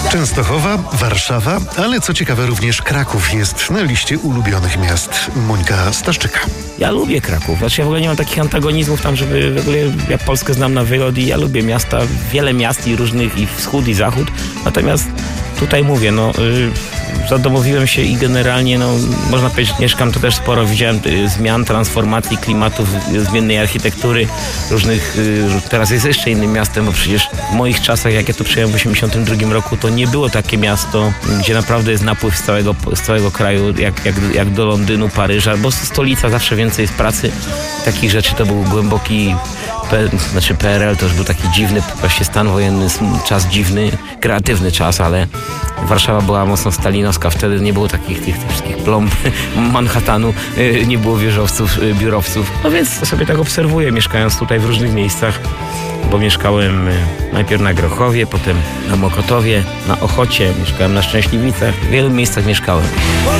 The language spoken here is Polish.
Częstochowa, Warszawa, ale co ciekawe również Kraków jest na liście ulubionych miast. Monika Staszczyka. Ja lubię Kraków. Znaczy ja w ogóle nie mam takich antagonizmów tam, żeby w ogóle ja Polskę znam na wylot i ja lubię miasta, wiele miast i różnych, i wschód, i zachód. Natomiast tutaj mówię, zadomowiłem się i generalnie, można powiedzieć, mieszkam to też sporo. Widziałem zmian, transformacji klimatów, zmiennej architektury różnych. Teraz jest jeszcze innym miastem, bo przecież w moich czasach, jak ja to przyjąłem w 1982 roku, to nie było takie miasto, gdzie naprawdę jest napływ z całego kraju, jak do Londynu, Paryża, bo stolica zawsze więcej jest pracy. Takich rzeczy to był głęboki PRL, to już był taki dziwny właśnie stan wojenny, czas dziwny, kreatywny czas, ale Warszawa była mocno stalinowska, wtedy nie było tych wszystkich plomb Manhattanu, nie było wieżowców, biurowców. No więc sobie tak obserwuję, mieszkając tutaj w różnych miejscach, bo mieszkałem najpierw na Grochowie, potem na Mokotowie, na Ochocie, mieszkałem na Szczęśliwicach, w wielu miejscach mieszkałem.